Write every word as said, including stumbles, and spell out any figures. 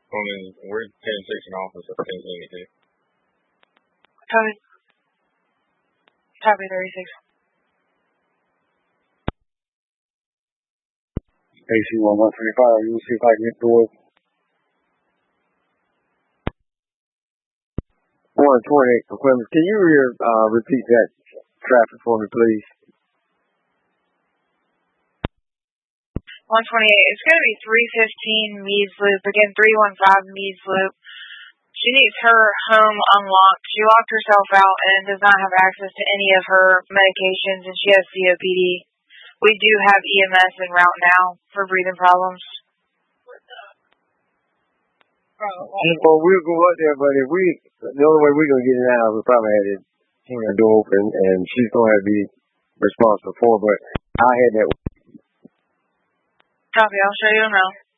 Only we're ten station office of ten twenty-two. Copy. Copy thirty-six. A C one one three five, you will see if I can get door. one twenty-eight equipment. Can you re- uh, repeat that traffic for me, please? one twenty-eight. It's going to be three fifteen Meads Loop. Again, three one five Meads Loop. She needs her home unlocked. She locked herself out and does not have access to any of her medications, and she has C O P D. We do have E M S en route now for breathing problems. Well, we'll go up there, but if we, the only way we're going to get it out, we probably had it, the door open, and she's going to have to be responsible for it, but I had that. Copy, I'll show you now.